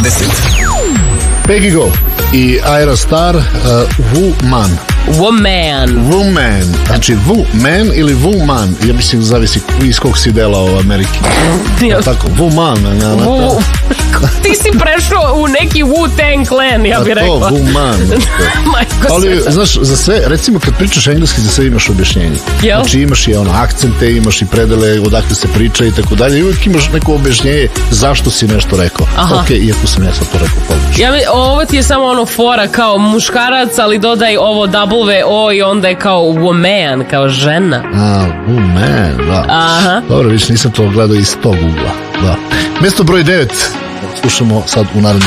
Peggy Go i Ira Star, Woman. Znači Woman ili Woman, ja mislim zavisi iz kog si dela u Ameriki. Tako, Woman. Ti si prešao u neki Wu-Tang Clan, ja bih rekla. To, Woman. Ali, znaš, za sve, recimo kad pričaš engleski, za sve imaš objašnjenje. Znači imaš i akcente, imaš i predele odakle se priča i tako dalje, i uvijek imaš neko objašnjenje zašto si nešto rekao. Ok, iako sam ja sad to rekao pogrešno. Ovo ti je samo ono fora kao muškarac, ali dodaj ovo WO i onda je kao woman, kao žena. Woman, da. Dobro, više nisam to gledao iz tog ugla. Da. Mjesto broj 9 slušamo sad u narednom